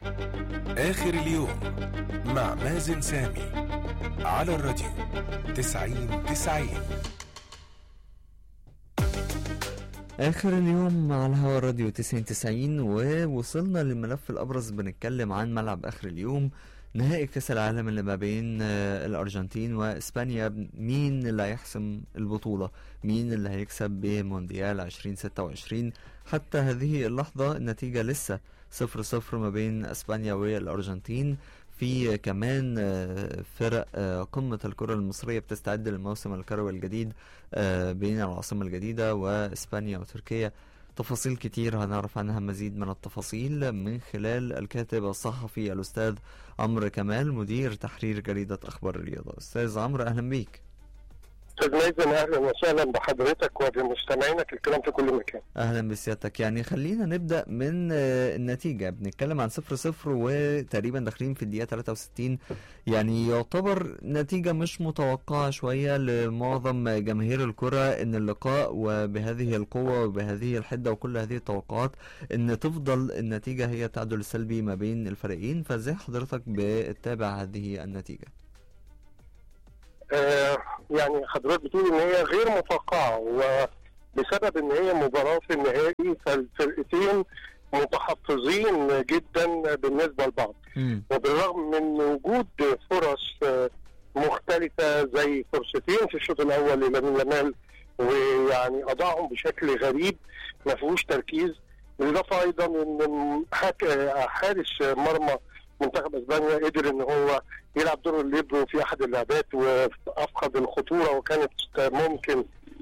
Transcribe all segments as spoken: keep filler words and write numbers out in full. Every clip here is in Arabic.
آخر اليوم مع مازن سامي على الراديو تسعين تسعين. آخر اليوم على هوا الراديو تسعين تسعين، ووصلنا للملف الأبرز. بنتكلم عن ملعب آخر اليوم، نهائي كأس العالم اللي ما بين الأرجنتين وإسبانيا. مين اللي هيحسم البطولة؟ مين اللي هيكسب بمونديال عشرين ستة وعشرين؟ حتى هذه اللحظة النتيجة لسه صفر صفر ما بين إسبانيا والأرجنتين. في كمان فرق قمة الكرة المصرية بتستعد للموسم الكروي الجديد بين العاصمة الجديدة وإسبانيا وتركيا. تفاصيل كتير هنعرف عنها مزيد من التفاصيل من خلال الكاتب الصحفي الأستاذ عمرو كمال، مدير تحرير جريدة أخبار الرياضة. أستاذ عمرو، أهلا بيك. أستاذ مازن، أهلا وسهلا بحضرتك وبمستمعينك الكلام في كل مكان. أهلا بسيادتك. يعني خلينا نبدأ من النتيجة. بنتكلم عن صفر صفر وتقريبا داخلين في الدقيقة ثلاثة وستين، يعني يعتبر نتيجة مش متوقعة شوية لمعظم جماهير الكرة إن اللقاء وبهذه القوة وبهذه الحدة وكل هذه التوقعات إن تفضل النتيجة هي تعادل سلبي ما بين الفريقين. فازاي حضرتك بتتابع هذه النتيجة؟ آه يعني حضرتك بتقول ان هي غير متوقعه، وبسبب ان هي مباراه في النهائي فالفرقتين متحفظين جدا بالنسبه لبعض، وبالرغم من وجود فرص آه مختلفه زي فرصتين في الشوط الاول لامين يامال ويعني اضاعهم بشكل غريب ما فيهوش تركيز. بالاضافه ايضا ان حارس مرمى منتخب اسبانيا قدر ان هو يلعب دور الليبرو في احد اللعبات وافقد الخطوره، وكانت ممكن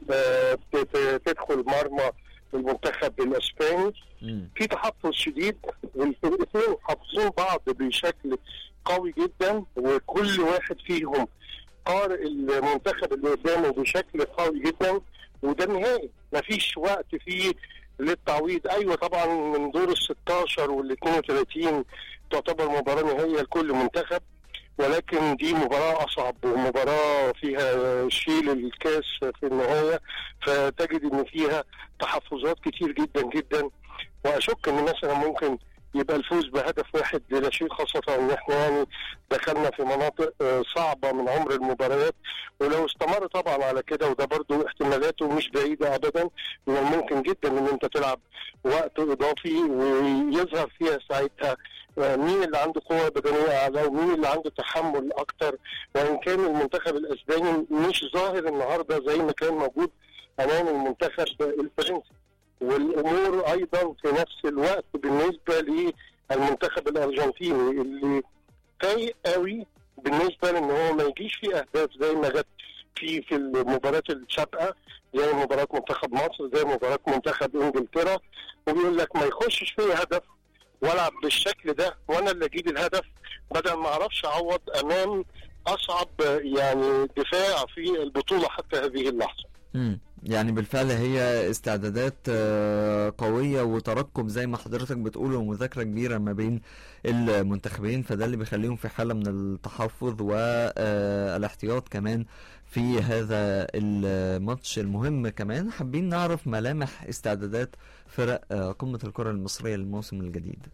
تدخل مرمى المنتخب الاسباني. في تحفظ شديد، والفرقتين حافظين بعض بشكل قوي جدا، وكل واحد فيهم قارئ المنتخب اللي قدامه بشكل قوي جدا. وده النهائي مفيش وقت فيه للتعويض. ايوه طبعا من دور ال ستاشر وال اثنين وثلاثين تعتبر مباراه نهائيه لكل منتخب، ولكن دي مباراه اصعب ومباراه فيها شيل الكاس في النهايه، فتجد ان فيها تحفظات كتير جدا جدا. واشك ان مثلا ممكن يبقى الفوز بهدف واحد لا شيء، خاصه ان احنا يعني دخلنا في مناطق صعبه من عمر المباريات. ولو استمر طبعا على كده، وده برضو احتمالاته مش بعيده ابدا، من الممكن جدا ان انت تلعب وقت اضافي ويظهر فيها ساعتها مين اللي عنده قوه بدنيه اعلى ومين اللي عنده تحمل اكتر. وان كان المنتخب الاسباني مش ظاهر النهارده زي ما كان موجود امام المنتخب الفرنسي، والامور ايضا في نفس الوقت بالنسبه للمنتخب الارجنتيني اللي فايق قوي بالنسبه لان هو ما يجيش فيه اهداف زي ما جت في في المباريات السابقه، زي مباراه منتخب مصر، زي مباراه منتخب انجلترا، وبيقول لك ما يخشش فيه هدف والعب بالشكل ده وانا اللي اجيب الهدف بدل ما اعرفش اعوض امام اصعب يعني دفاع في البطوله حتى هذه اللحظه. امم يعني بالفعل هي استعدادات قوية وترقب زي ما حضرتك بتقول ومذاكرة كبيرة ما بين المنتخبين، فده اللي بيخليهم في حالة من التحفظ والاحتياط كمان في هذا الماتش المهم. كمان حابين نعرف ملامح استعدادات فرق قمة الكرة المصرية للموسم الجديد.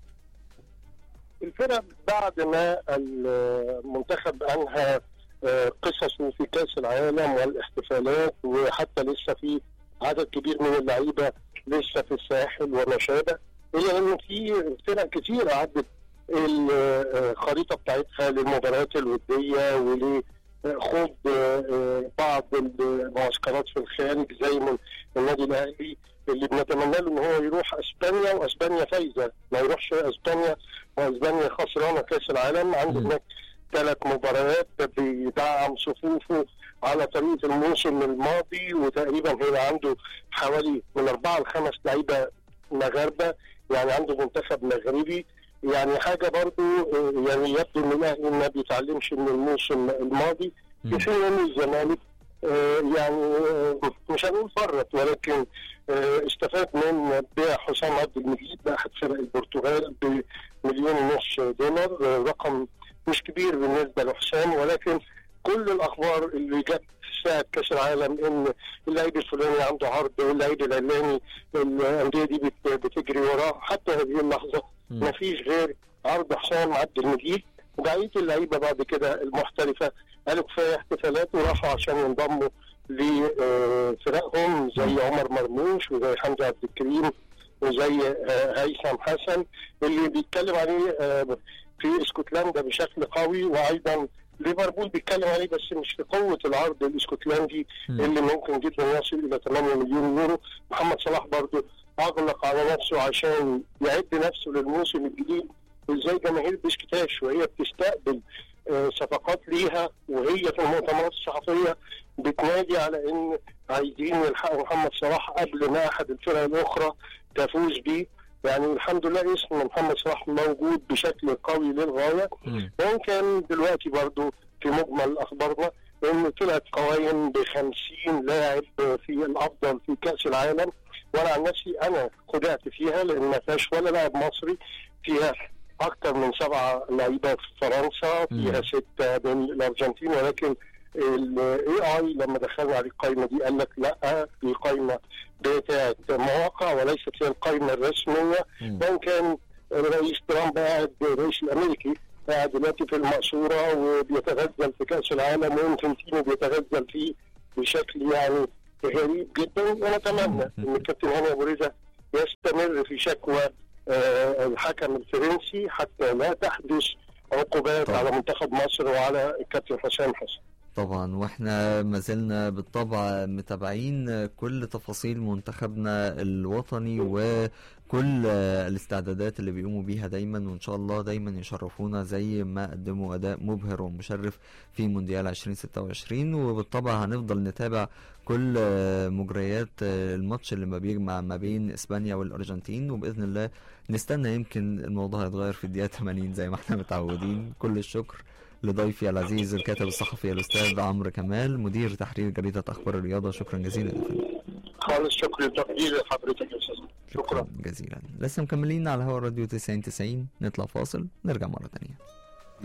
الفرق بعد ما المنتخب أنهى قصصه في كأس العالم والاحتفالات، وحتى لسه في عدد كبير من اللعيبة لسه في الساحل وما شابه، إلا إن في فرق كتير عدت الخريطة بتاعتها للمباريات الودية ولخوض بعض المعسكرات في الخارج زي من النادي الأهلي اللي بنتمنى له إن هو يروح أسبانيا وأسبانيا فايزة، ما يروحش أسبانيا وأسبانيا خسرانة كأس العالم. عنده هناك ثلاث مباريات بيدعم صفوفه على طريقه الموسم الماضي، وتقريبا هيبقى عنده حوالي من اربعه لخمس لعيبه مغاربه، يعني عنده منتخب مغربي. يعني حاجه برضو يعني يبدو ان الاهلي ما بيتعلمش من الموسم الماضي، في حين ان الزمالك يعني مش هنقول فرط، ولكن استفاد من بيع حسام عبد المجيد باحد فرق البرتغال بمليون ونص دولار، رقم مش كبير بالنسبه لحسام، ولكن كل الاخبار اللي جت ساعه كاس العالم ان اللعيب الفلاني عنده عرض واللعيب العلاني الانديه دي بتجري وراه. حتى هذه اللحظه ما فيش غير عرض حسام عبد المجيد وبقيه اللعيبه بعد كده المحترفه قالوا كفايه احتفالات وراحوا عشان ينضموا لفرقهم زي عمر مرموش وزي حمزه عبد الكريم وزي هيثم حسن اللي بيتكلم عليه في اسكتلندا بشكل قوي، وايضا ليفربول بيتكلم عليه بس مش في قوه العرض الاسكتلندي اللي ممكن جدا يصل الى ثمانية مليون يورو. محمد صلاح برضه اغلق على نفسه عشان يعد نفسه للموسم الجديد، وازاي جماهير بشكتاش وهي بتستقبل صفقات ليها وهي في المؤتمرات الصحفيه بتنادي على ان عايزين يلحقوا محمد صلاح قبل ما احد الفرق الاخرى تفوز بيه. يعني الحمد لله اسم محمد صلاح موجود بشكل قوي للغايه. وان كان دلوقتي برضو في مجمل اخبارنا ان طلعت قوائم ب خمسين لاعب في الافضل في كاس العالم، وانا عن نفسي انا خدعت فيها لان ما فيهاش ولا لاعب مصري، فيها اكثر من سبعه لعيبه في فرنسا، فيها سته من الارجنتين، ولكن الاي اي لما دخلنا على القائمه دي قال لك لا دي قائمه بتاعت مواقع وليست هي القائمه الرسميه. وان كان الرئيس ترامب قاعد الرئيس الامريكي قاعد دلوقتي في المقصوره وبيتغزل في كاس العالم وانفنتينو بيتغزل فيه بشكل يعني غريب جدا. ونتمنى ان الكابتن هاني ابو رزق يستمر في شكوى آه الحكم الفرنسي حتى لا تحدث عقوبات على منتخب مصر وعلى الكابتن حسام حسن. طبعا واحنا ما زلنا بالطبع متابعين كل تفاصيل منتخبنا الوطني وكل الاستعدادات اللي بيقوموا بيها دايما، وان شاء الله دايما يشرفونا زي ما قدموا اداء مبهر ومشرف في مونديال عشرين ستة وعشرين. وبالطبع هنفضل نتابع كل مجريات الماتش اللي ما بيجمع ما بين اسبانيا والارجنتين، وباذن الله نستنى يمكن الموضوع يتغير في الدقيقه ثمانين زي ما احنا متعودين. كل الشكر لضيفي العزيز الكاتب الصحفي الاستاذ عمرو كمال مدير تحرير جريده اخبار الرياضه. شكرا جزيلا يا فندم. خالص شكرا لتقدير لحضرتك يا استاذ. شكرا جزيلا. لسه مكملين على هوا الراديو تسعين تسعين، نطلع فاصل نرجع مره ثانيه.